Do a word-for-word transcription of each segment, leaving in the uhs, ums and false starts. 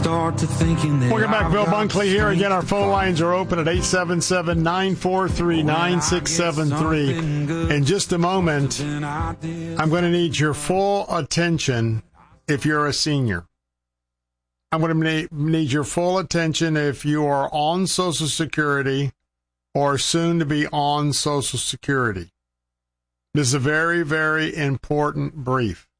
start to thinking that Welcome back, I've Bill got Bunkley here. Again, our strength phone to lines are open at eight seven seven, nine four three, nine six seven three. In just a moment, I'm going to need your full attention if you're a senior. I'm going to need your full attention if you are on Social Security or soon to be on Social Security. This is a very, very important brief.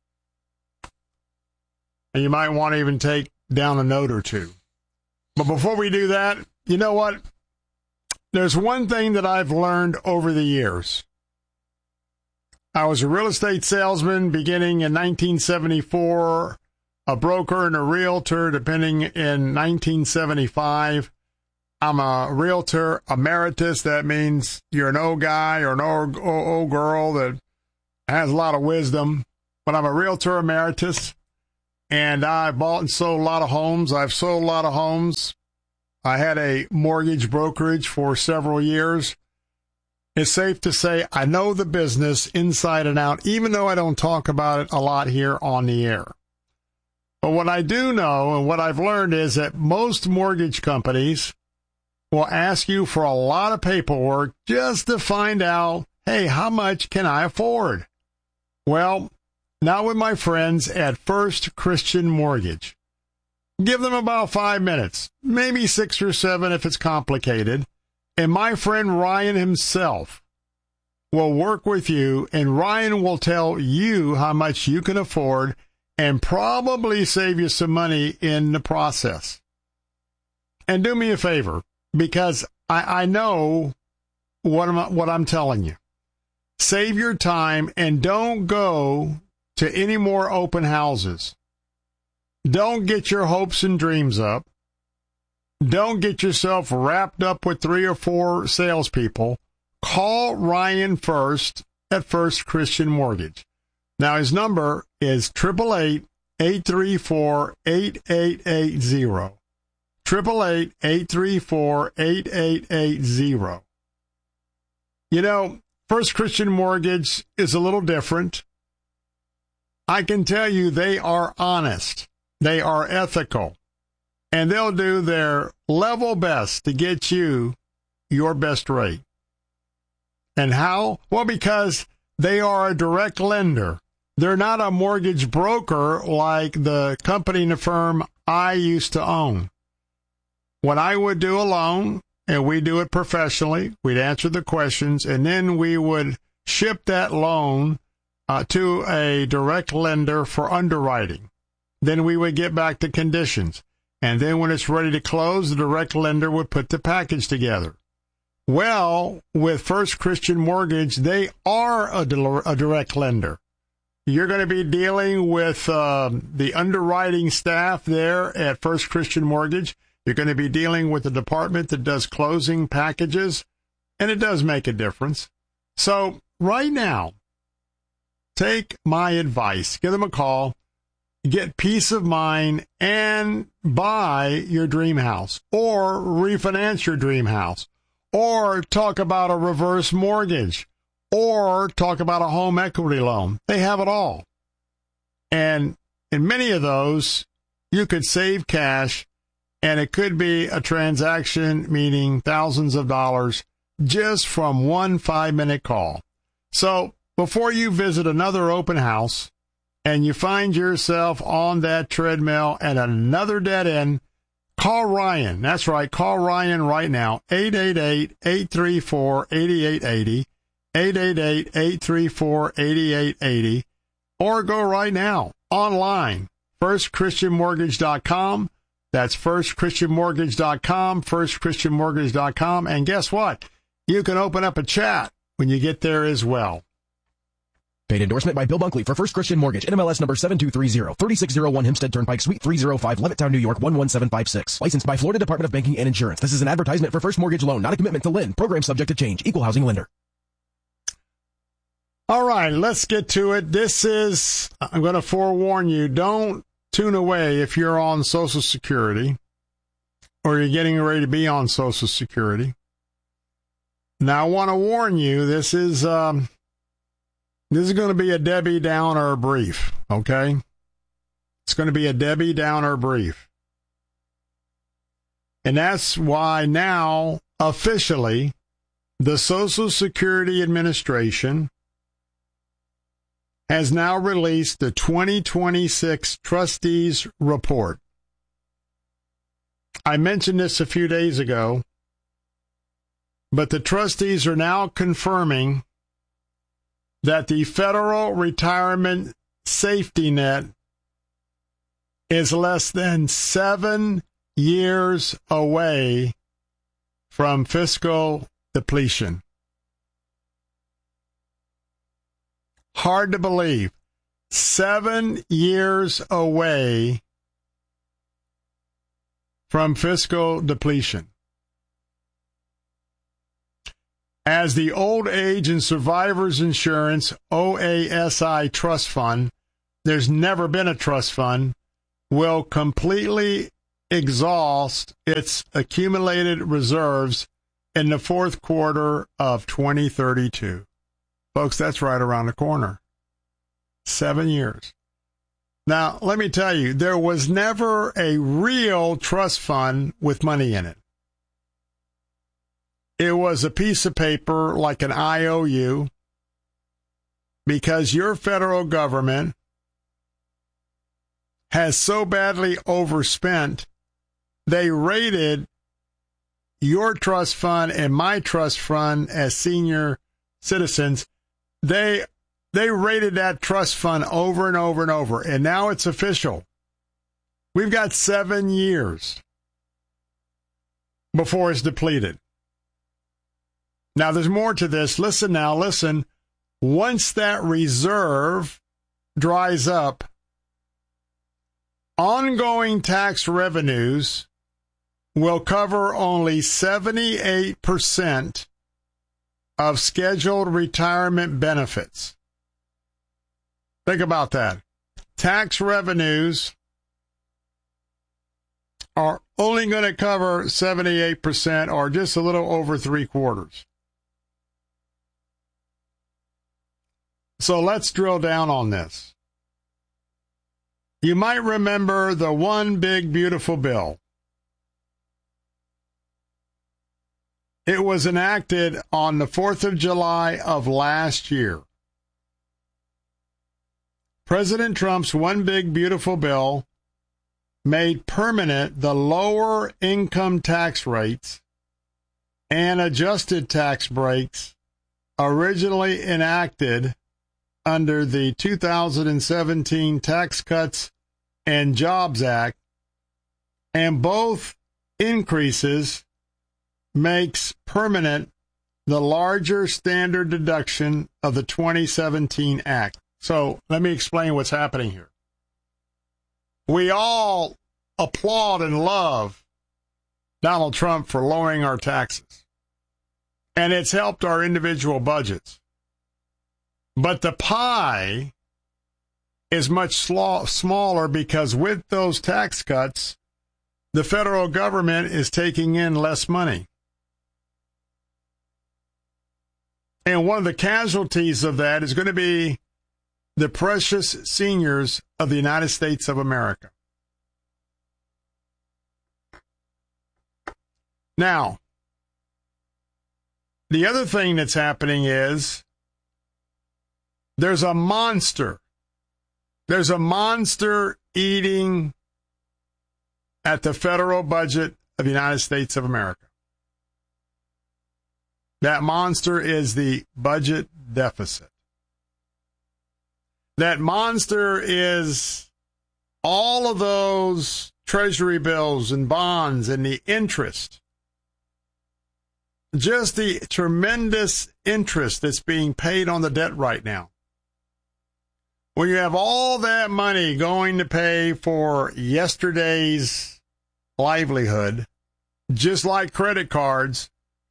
And you might want to even take down a note or two. But before we do that, you know what? There's one thing that I've learned over the years. I was a real estate salesman beginning in nineteen seventy-four, a broker and a realtor depending in nineteen seventy-five. I'm a realtor emeritus. That means you're an old guy or an old, old, old girl that has a lot of wisdom. But I'm a realtor emeritus, and I bought and sold a lot of homes. I've sold a lot of homes. I had a mortgage brokerage for several years. It's safe to say I know the business inside and out, even though I don't talk about it a lot here on the air. But what I do know and what I've learned is that most mortgage companies will ask you for a lot of paperwork just to find out, hey, how much can I afford? Well, not with my friends at First Christian Mortgage. Give them about five minutes, maybe six or seven if it's complicated. And my friend Ryan himself will work with you, and Ryan will tell you how much you can afford and probably save you some money in the process. And do me a favor, because I, I know what I'm, what I'm telling you. Save your time and don't go to any more open houses. Don't get your hopes and dreams up. Don't get yourself wrapped up with three or four salespeople. Call Ryan first at First Christian Mortgage. Now, his number is eight eight eight, eight three four, eight eight eight zero. eight eight eight, eight three four, eight eight eight zero. You know, First Christian Mortgage is a little different. I can tell you they are honest. They are ethical. And they'll do their level best to get you your best rate. And how? Well, because they are a direct lender. They're not a mortgage broker like the company and the firm I used to own. When I would do a loan, and we do it professionally, we'd answer the questions, and then we would ship that loan uh, to a direct lender for underwriting. Then we would get back to conditions. And then when it's ready to close, the direct lender would put the package together. Well, with First Christian Mortgage, they are a, a direct lender. You're going to be dealing with uh, the underwriting staff there at First Christian Mortgage. You're going to be dealing with the department that does closing packages, and it does make a difference. So right now, take my advice. Give them a call. Get peace of mind and buy your dream house or refinance your dream house or talk about a reverse mortgage or talk about a home equity loan. They have it all. And in many of those, you could save cash, and it could be a transaction meaning thousands of dollars just from one five-minute call. So before you visit another open house, and you find yourself on that treadmill at another dead end, call Ryan. That's right. Call Ryan right now. eight eight eight, eight three four, eight eight eight zero. eight eight eight, eight three four, eight eight eight zero. Or go right now online. first christian mortgage dot com. That's first christian mortgage dot com. first christian mortgage dot com. And guess what? You can open up a chat when you get there as well. Paid endorsement by Bill Bunkley for First Christian Mortgage, N M L S number seven two three zero, thirty-six oh one Hempstead Turnpike, Suite three oh five, Levittown, New York, one one seven five six. Licensed by Florida Department of Banking and Insurance. This is an advertisement for First Mortgage Loan, not a commitment to lend. Program subject to change. Equal housing lender. All right, let's get to it. This is, I'm going to forewarn you, don't tune away if you're on Social Security or you're getting ready to be on Social Security. Now, I want to warn you, this is... um. This is going to be a Debbie Downer brief, okay? It's going to be a Debbie Downer brief. And that's why now, officially, the Social Security Administration has now released the twenty twenty-six Trustees Report. I mentioned this a few days ago, but the trustees are now confirming that the federal retirement safety net is less than seven years away from fiscal depletion. Hard to believe. Seven years away from fiscal depletion. As the Old Age and Survivors Insurance O A S I Trust Fund, there's never been a trust fund, will completely exhaust its accumulated reserves in the fourth quarter of twenty thirty-two. Folks, that's right around the corner. Seven years. Now, let me tell you, there was never a real trust fund with money in it. It was a piece of paper like an I O U because your federal government has so badly overspent, they rated your trust fund and my trust fund as senior citizens. They they rated that trust fund over and over and over, and now it's official. We've got seven years before it's depleted. Now, there's more to this. Listen now, listen. Once that reserve dries up, ongoing tax revenues will cover only seventy-eight percent of scheduled retirement benefits. Think about that. Tax revenues are only going to cover seventy-eight percent, or just a little over three quarters. So let's drill down on this. You might remember the One Big Beautiful Bill. It was enacted on the fourth of July of last year. President Trump's One Big Beautiful Bill made permanent the lower income tax rates and adjusted tax breaks originally enacted under the two thousand seventeen Tax Cuts and Jobs Act, and both increases makes permanent the larger standard deduction of the twenty seventeen Act. So let me explain what's happening here. We all applaud and love Donald Trump for lowering our taxes, and it's helped our individual budgets. But the pie is much sl- smaller because with those tax cuts, the federal government is taking in less money. And one of the casualties of that is going to be the precious seniors of the United States of America. Now, the other thing that's happening is there's a monster. There's a monster eating at the federal budget of the United States of America. That monster is the budget deficit. That monster is all of those treasury bills and bonds and the interest. Just the tremendous interest that's being paid on the debt right now. When you have all that money going to pay for yesterday's livelihood, just like credit cards,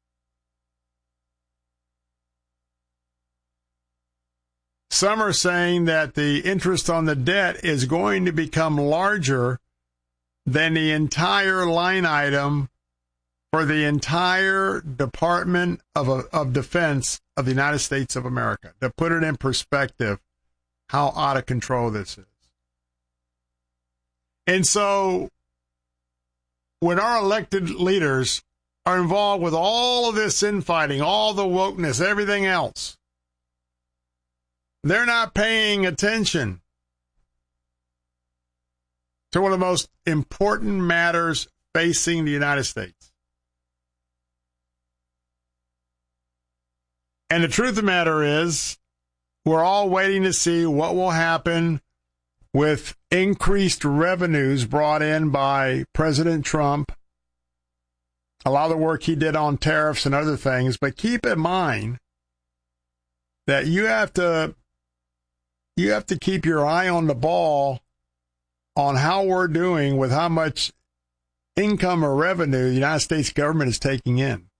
some are saying that the interest on the debt is going to become larger than the entire line item for the entire Department of, of Defense of the United States of America. To put it in perspective, how out of control this is. And so when our elected leaders are involved with all of this infighting, all the wokeness, everything else, they're not paying attention to one of the most important matters facing the United States. And the truth of the matter is, we're all waiting to see what will happen with increased revenues brought in by President Trump, a lot of the work he did on tariffs and other things. But keep in mind that you have to you have to keep your eye on the ball on how we're doing with how much income or revenue the United States government is taking in.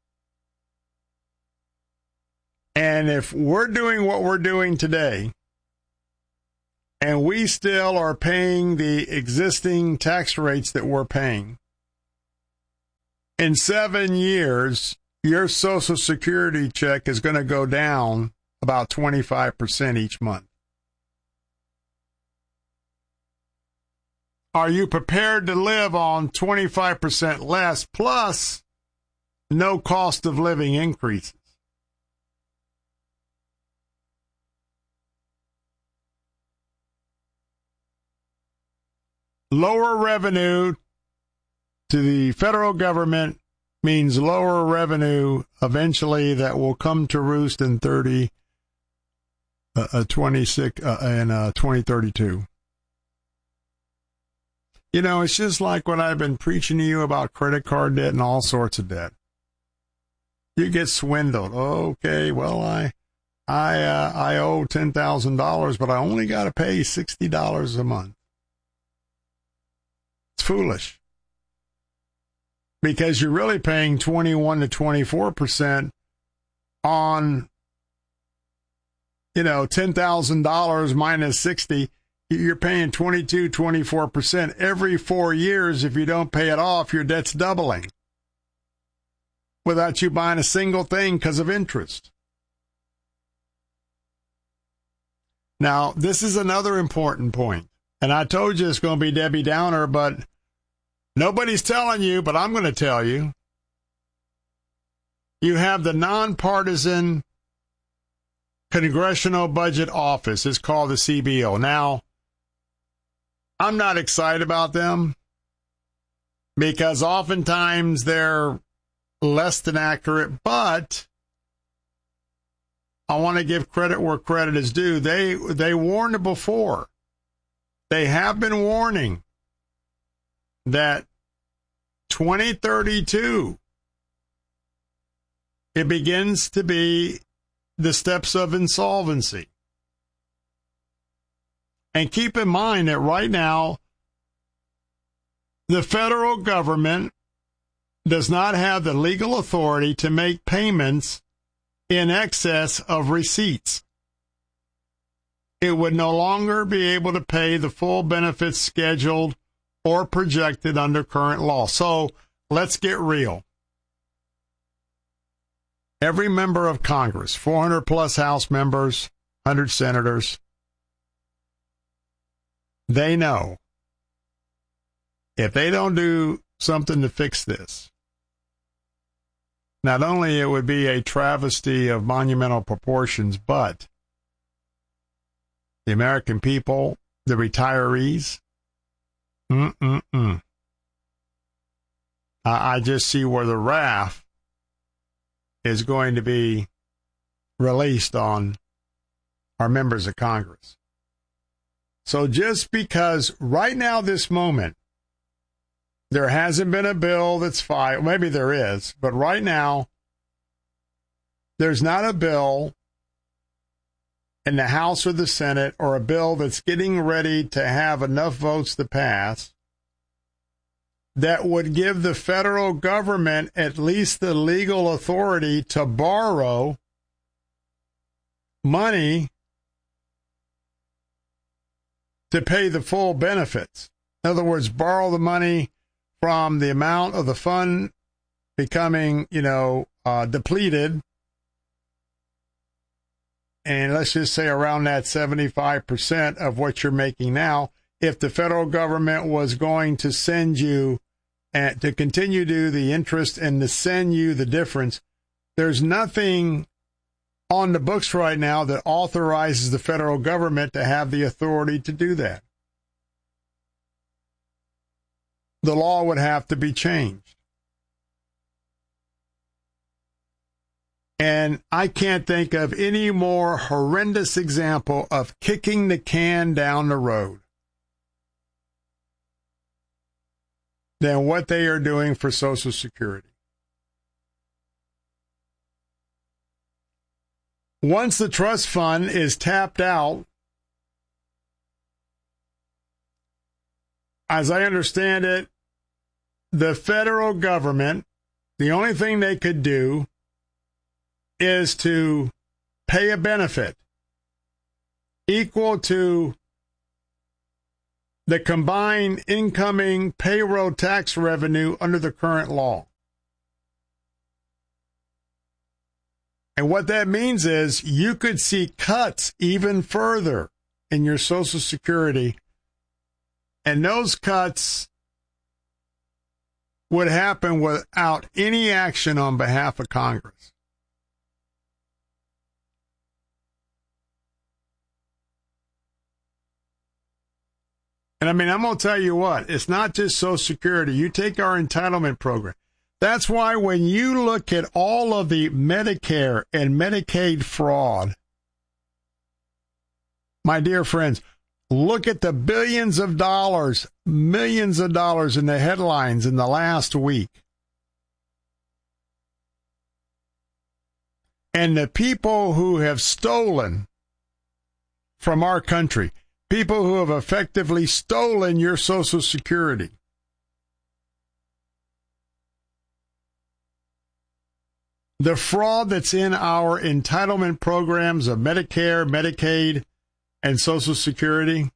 And if we're doing what we're doing today, and we still are paying the existing tax rates that we're paying, in seven years, your Social Security check is going to go down about twenty-five percent each month. Are you prepared to live on twenty-five percent less plus no cost of living increases? Lower revenue to the federal government means lower revenue eventually that will come to roost in thirty, uh, uh, twenty-six, uh, and uh, twenty thirty-two. You know, it's just like what I've been preaching to you about credit card debt and all sorts of debt. You get swindled. Okay, well, I I uh, I owe ten thousand dollars, but I only got to pay sixty dollars a month. It's foolish. Because you're really paying twenty-one to twenty-four percent on, you know, ten thousand dollars minus sixty. You're paying twenty-two, twenty-four percent every four years. If you don't pay it off, your debt's doubling without you buying a single thing because of interest. Now, this is another important point. And I told you it's going to be Debbie Downer, but nobody's telling you, but I'm going to tell you. You have the nonpartisan Congressional Budget Office. It's called the C B O. Now, I'm not excited about them because oftentimes they're less than accurate, but I want to give credit where credit is due. They they warned before. They have been warning that twenty thirty-two, it begins to be the steps of insolvency. And keep in mind that right now, the federal government does not have the legal authority to make payments in excess of receipts. It would no longer be able to pay the full benefits scheduled or projected under current law. So let's get real. Every member of Congress, four hundred plus House members, one hundred senators, they know if they don't do something to fix this, not only it would be a travesty of monumental proportions, but the American people, the retirees, mm-mm-mm. I, I just see where the wrath is going to be released on our members of Congress. So just because right now, this moment, there hasn't been a bill that's filed, maybe there is, but right now, there's not a bill in the House or the Senate or a bill that's getting ready to have enough votes to pass that would give the federal government at least the legal authority to borrow money to pay the full benefits. In other words, borrow the money from the amount of the fund becoming, you know, uh, depleted. And let's just say around that seventy-five percent of what you're making now. If the federal government was going to send you and to continue to do the interest and to send you the difference. There's nothing on the books right now that authorizes the federal government to have the authority to do that. The law would have to be changed. And I can't think of any more horrendous example of kicking the can down the road than what they are doing for Social Security. Once the trust fund is tapped out, as I understand it, the federal government, the only thing they could do is to pay a benefit equal to the combined incoming payroll tax revenue under the current law. And what that means is you could see cuts even further in your Social Security, and those cuts would happen without any action on behalf of Congress. And I mean, I'm going to tell you what, it's not just Social Security. You take our entitlement program. That's why when you look at all of the Medicare and Medicaid fraud, my dear friends, look at the billions of dollars, millions of dollars in the headlines in the last week. And the people who have stolen from our country, people who have effectively stolen your Social Security. The fraud that's in our entitlement programs of Medicare, Medicaid, and Social Security.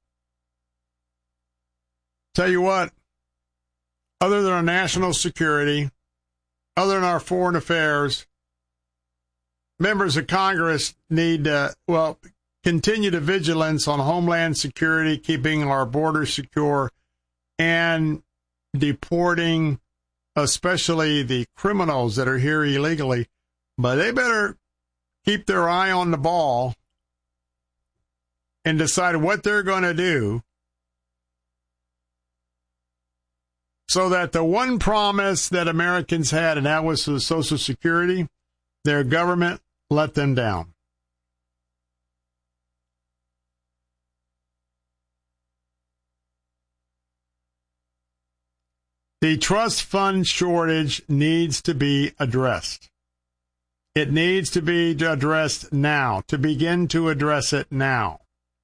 Tell you what, other than our national security, other than our foreign affairs, members of Congress need to, well, continue the vigilance on Homeland Security, keeping our borders secure, and deporting especially the criminals that are here illegally. But they better keep their eye on the ball and decide what they're going to do so that the one promise that Americans had, and that was the Social Security, their government let them down. The trust fund shortage needs to be addressed. It needs to be addressed now, to begin to address it now.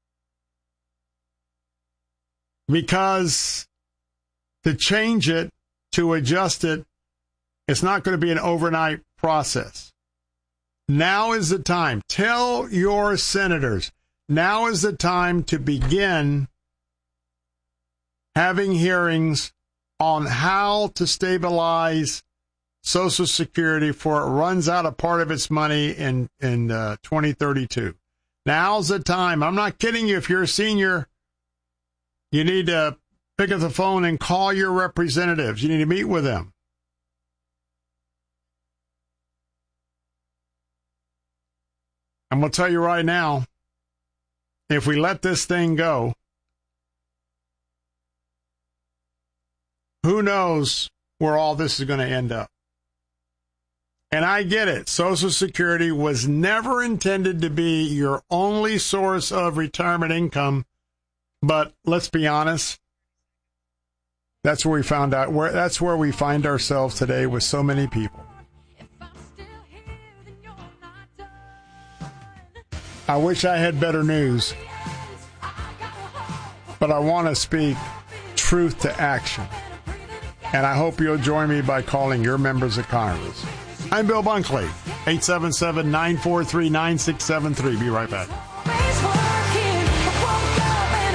Because to change it, to adjust it, it's not going to be an overnight process. Now is the time. Tell your senators, now is the time to begin having hearings on how to stabilize Social Security before it runs out of part of its money in, in uh, twenty thirty-two. Now's the time. I'm not kidding you. If you're a senior, you need to pick up the phone and call your representatives. You need to meet with them. I'm going to tell you right now, if we let this thing go, who knows where all this is going to end up. And I get it. Social Security was never intended to be your only source of retirement income. But let's be honest, that's where we found out. Where that's where we find ourselves today with so many people. I wish I had better news, but I want to speak truth to action. And I hope you'll join me by calling your members of Congress. I'm Bill Bunkley, eight seven seven, nine four three, nine six seven three. Be right back.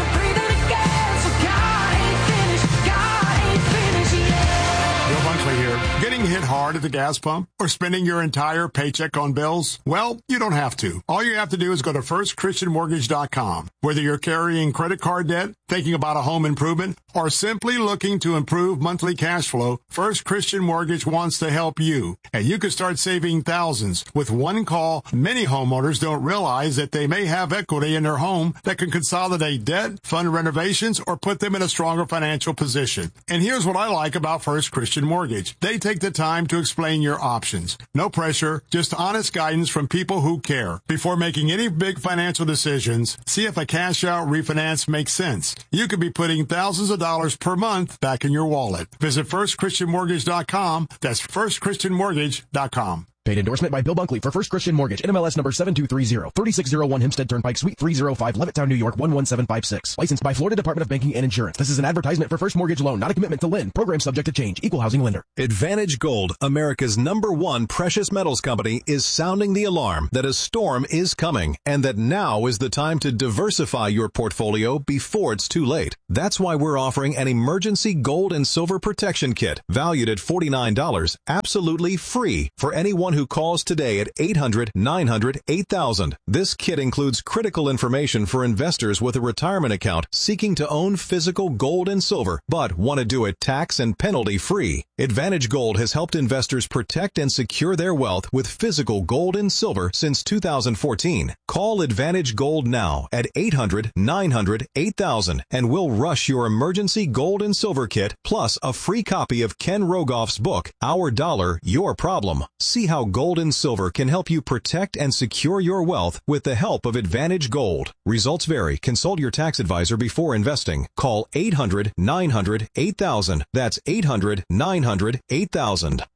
Bill Bunkley here, getting Getting hit hard at the gas pump or spending your entire paycheck on bills? Well, you don't have to. All you have to do is go to first christian mortgage dot com. Whether you're carrying credit card debt, thinking about a home improvement, or simply looking to improve monthly cash flow, First Christian Mortgage wants to help you. And you can start saving thousands. With one call, many homeowners don't realize that they may have equity in their home that can consolidate debt, fund renovations, or put them in a stronger financial position. And here's what I like about First Christian Mortgage. They take the time to explain your options. No pressure, just honest guidance from people who care. Before making any big financial decisions, see if a cash-out refinance makes sense. You could be putting thousands of dollars per month back in your wallet. Visit first christian mortgage dot com. That's first christian mortgage dot com. Paid endorsement by Bill Bunkley for First Christian Mortgage, N M L S number seven two three zero, three six zero one Hempstead Turnpike, Suite three oh five, Levittown, New York, one one seven five six. Licensed by Florida Department of Banking and Insurance. This is an advertisement for First Mortgage Loan, not a commitment to lend. Program subject to change. Equal housing lender. Advantage Gold, America's number one precious metals company, is sounding the alarm that a storm is coming and that now is the time to diversify your portfolio before it's too late. That's why we're offering an emergency gold and silver protection kit valued at forty-nine dollars, absolutely free for anyone who calls today at eight hundred, nine hundred, eight thousand. This kit includes critical information for investors with a retirement account seeking to own physical gold and silver, but want to do it tax and penalty free. Advantage Gold has helped investors protect and secure their wealth with physical gold and silver since two thousand fourteen. Call Advantage Gold now at eight hundred, nine hundred, eight thousand and we'll rush your emergency gold and silver kit plus a free copy of Ken Rogoff's book, Our Dollar, Your Problem. See how gold and silver can help you protect and secure your wealth with the help of Advantage Gold. Results vary. Consult your tax advisor before investing. Call eight hundred, nine hundred, eight thousand. That's eight hundred, nine hundred, eight thousand.